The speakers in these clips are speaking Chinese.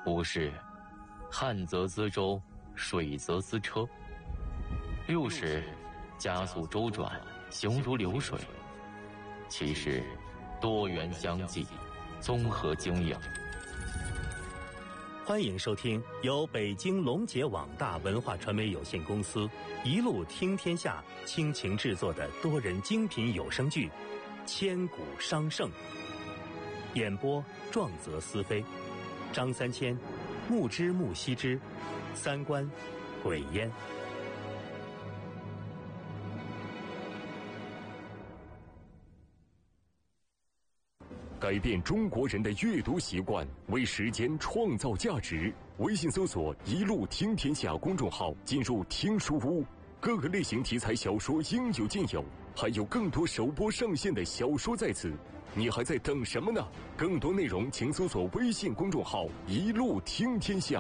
五是旱则资舟，水则资车。六是加速周转，形如流水。七是多元相济，综合经营。 欢迎收听由北京龙杰网大文化传媒有限公司一路听天下倾情制作的多人精品有声剧《千古商圣》，演播壮则思飞，张三千、木之木西之，三观鬼烟。 改变中国人的阅读习惯，为时间创造价值。微信搜索“一路听天下”公众号，进入听书屋，各个类型题材小说应有尽有，还有更多首播上线的小说在此，你还在等什么呢？更多内容请搜索微信公众号“一路听天下”。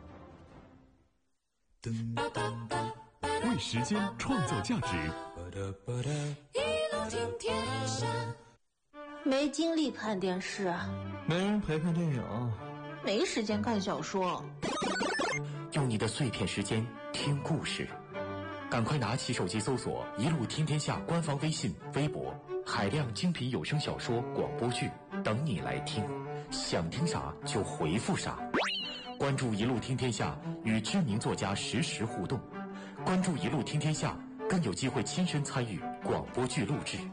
为时间创造价值， 一路听天下。 没精力看电视， 没人陪看电影， 没时间看小说。 用你的碎片时间听故事，赶快拿起手机搜索“一路听天下”官方微信、微博，海量精品有声小说、广播剧等你来听，想听啥就回复啥。关注“一路听天下”，与知名作家实时互动。关注“一路听天下”，更有机会亲身参与广播剧录制。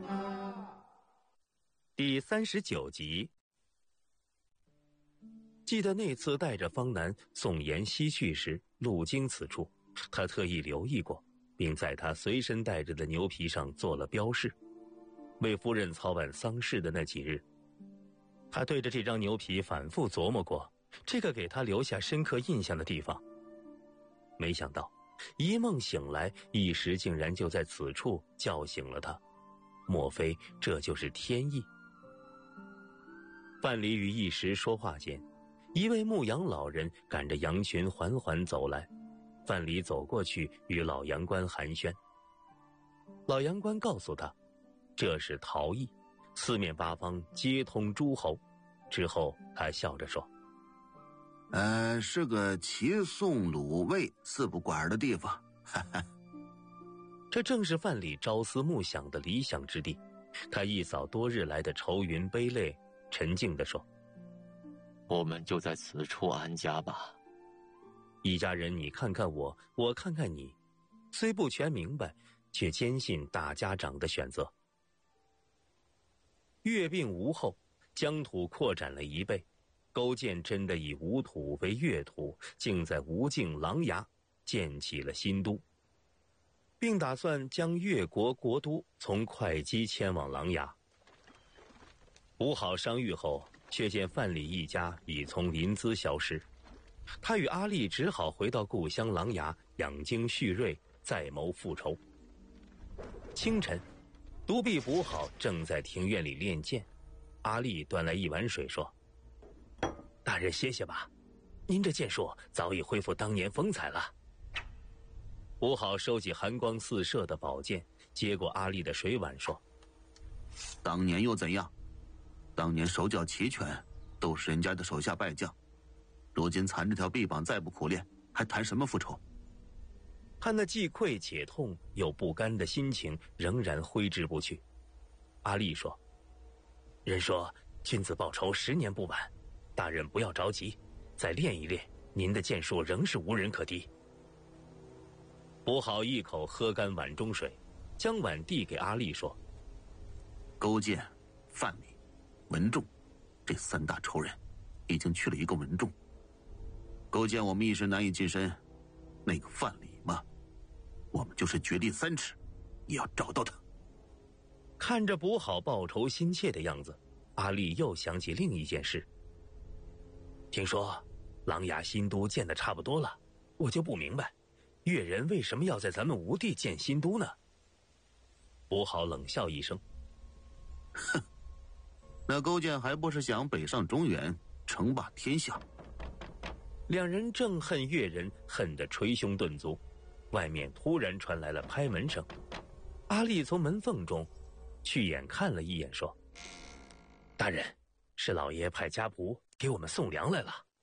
第39集。记得那次带着方南送颜西去时路经此处，他特意留意过，并在他随身带着的牛皮上做了标示。为夫人操办丧事的那几日，他对着这张牛皮反复琢磨过这个给他留下深刻印象的地方。没想到一梦醒来，一时竟然就在此处叫醒了他，莫非这就是天意？范蠡与一时说话间，一位牧羊老人赶着羊群缓缓走来。范蠡走过去与老羊倌寒暄。老羊倌告诉他，这是陶邑，四面八方皆通诸侯。之后他笑着说， 是个齐宋鲁魏四不管的地方。 这正是范蠡朝思暮想的理想之地。他一扫多日来的愁云悲泪，沉静地说， 我们就在此处安家吧。 一家人你看看我，我看看你，虽不全明白，却坚信大家长的选择。阅并无后，疆土扩展了1倍。勾践真的以吴土为越土，竟在吴境琅琊建起了新都，并打算将越国国都从会稽迁往琅琊。吴好商议后，却见范蠡一家已从临淄消失，他与阿力只好回到故乡琅琊养精蓄锐，再谋复仇。清晨，独臂捕好正在庭院里练剑，阿力端来一碗水说，大人歇歇吧，您这剑术早已恢复当年风采了。捕好收起寒光四射的宝剑，接过阿力的水碗说， 当年又怎样？当年手脚齐全，都是人家的手下败将，如今残这条臂膀再不苦练，还谈什么复仇？ 他那既愧且痛又不甘的心情仍然挥之不去。阿力说，人说君子报仇10年不晚，大人不要着急，再练一练，您的剑术仍是无人可敌。捕好一口喝干碗中水，将碗递给阿力说， 勾践、范蠡、文仲这3大仇人，已经去了一个文仲。勾践我们一时难以近身，那个范蠡嘛，我们就是掘地3尺也要找到他。 看着捕好报仇心切的样子，阿力又想起另一件事。听说琅琊新都建得差不多了，我就不明白越人为什么要在咱们吴地建新都呢？捕好冷笑一声， 哼，那勾践还不是想北上中原，称霸天下？ 两人正恨越人，恨得捶胸顿足。外面突然传来了拍门声，阿力从门缝中去眼看了一眼，说，大人，是老爷派家仆给我们送粮来了。